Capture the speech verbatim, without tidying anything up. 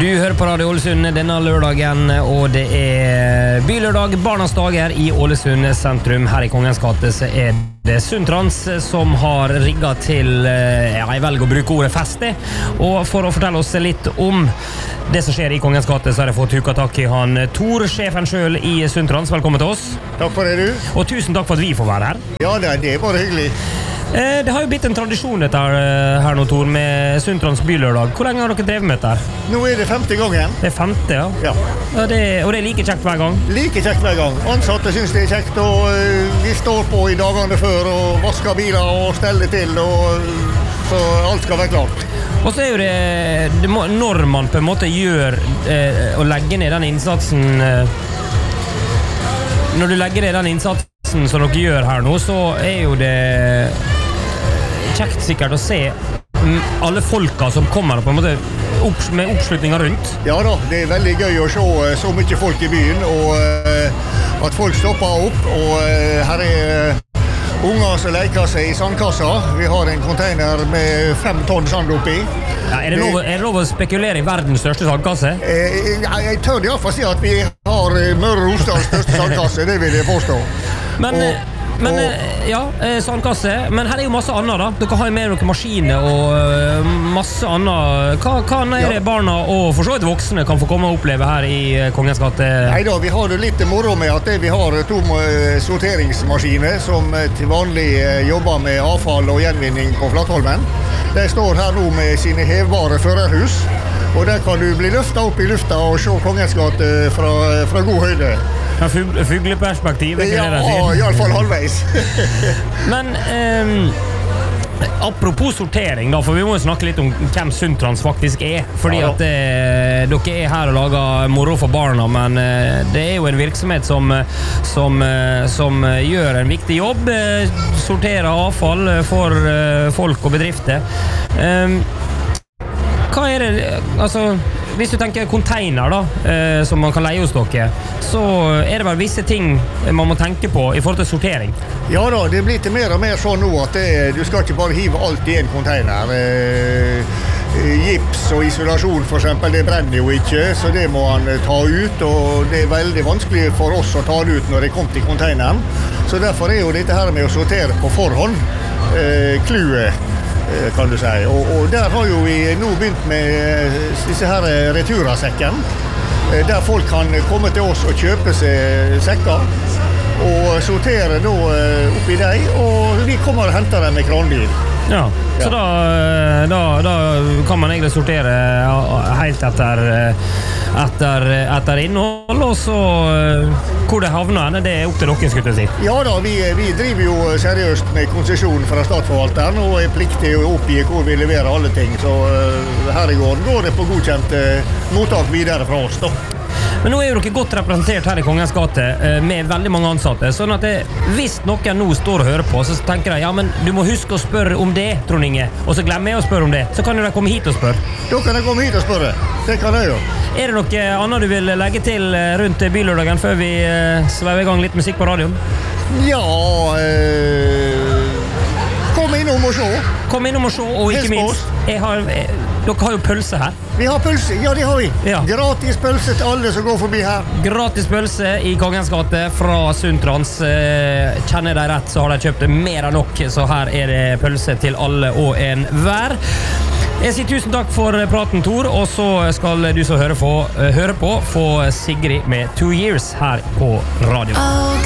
Du hører på Radio Ålesund denne lørdagen, og det er bylørdag, barnas dager i Ålesund sentrum. Her i Kongens gate så er det Sundtrans som har rigget til, ja, jeg velger å bruke ordet feste. Og for å fortelle oss litt om det som skjer i Kongens gate, så har jeg fått huka takk i han Tor, sjefen selv i Sundtrans. Velkommen til oss. Takk for det, du. Og tusen takk for at vi får være her. Ja, det, det er bare hyggelig. Det har jo blitt en tradisjon dette her, her nå, Tor, med Sundtrans bylørdag. Hvor lenge har dere drevet med dette her? Nå er det femte gangen. Det er femte, ja. Ja. Ja det, og det er like kjekt hver gang? Like kjekt hver gang. Ansatte synes det er kjekt, og uh, vi står på i dagene før og vasker biler og steller til, og, så alt skal være klart. Og så er jo det, det må, når man på en måte gjør eh, og legger ned den innsatsen eh, når du legger ned den innsatsen som dere gjør her nå, så er jo det kjekt sikkert å se alle folka som kommer på en måte opp, med oppslutninger rundt. Ja da, det er veldig gøy å se så mye folk i byen, og uh, at folk stopper opp, og uh, her er uh, unger som leker seg i sandkassa. Vi har en container med fem tonn sand oppi. Ja, er, det lov, er det lov å spekulere i verdens største sandkasse? Uh, jeg, jeg tør i hvert fall si at vi har Møre og Romsdals største sandkasse, det vil jeg påstå. Men... Og, Men, ja, sandkasse. Men her er jo masse annet da. Dere har jo med dere maskiner og masse annet. Hva, hva er det barna og for så vidt voksne kan få komme og oppleve her i Kongens gate? Neida, vi har jo litt moro med at vi har to sorteringsmaskiner som til vanlig jobber med avfall og gjenvinning på Flatholmen. De står her nå med sine hevbare førerhus, og der kan du bli løftet opp i lufta og se Kongens gate fra, fra god høyde. Ja, fugleperspektiv, det ja, det i alle fall halvveis. Men um, apropos sortering da, for vi må jo snakke litt om hvem Sundtrans faktisk er, fordi ja, at eh, dere er her og lager moro for barna, men eh, det er jo en virksomhet som, som, eh, som gjør en viktig jobb, eh, sorterer avfall for eh, folk og bedrifter. Um, hva er det, altså hvis du tenker container da, eh, som man kan leie hos dere, så er det vel visse ting man må tenke på i forhold til sortering? Ja da, det blir til mer og mer sånn nå at det, du skal ikke bare hive alt i en container. Eh, gips og isolasjon for eksempel, det brenner jo ikke, så det må man ta ut, og det er veldig vanskelig for oss å ta det ut når det kommer til containeren. Så derfor er jo dette her med å sortere på forhånd eh, kluet, kan du si. Og, og der har jo vi nå begynt med disse her Retura-sekken, der folk kan komme til oss og kjøpe seg sekker og sortere da oppi deg, og vi kommer og henter dem med kranbil. Ja, så ja. Da, da, da kan man egentlig sortere helt etter, etter, etter innhold, og så hvor det havner, det er opp til dere, skulle jeg si. Ja da, vi, vi driver jo seriøst med konsesjon fra statsforvalteren, og er pliktig å oppgi hvor vi leverer alle ting, så her i gården går det på godkjent mottak videre fra oss da. Men nå er jo dere godt representert her i Kongens gate med veldig mange ansatte, sånn at det, hvis noen nå står og hører på, så tenker de, ja, men du må huske å spørre om det, Trond Inge, og så glemmer jeg å spørre om det, så kan jo de komme hit og spørre. Da kan de komme hit og spørre, det kan jeg jo. Er det noe annet du vil legge til rundt bylørdagen før vi sveiver i gang litt musikk på radioen? Ja, øh, kom innom og se. Kom innom og se, og ikke minst, jeg har, jeg, dere har jo pølse her. Vi har pølse, ja det har vi. Ja. Gratis pølse til alle som går forbi her. Gratis pølse i Kongens gate fra Sundtrans. Kjenner de rett, så har de kjøpt mer enn nok, så her er det pølse til alle og en hver. Jeg sier tusen takk for praten, Tor, og så skal du som hører på, høre på få Sigrid med Two Years her på radio.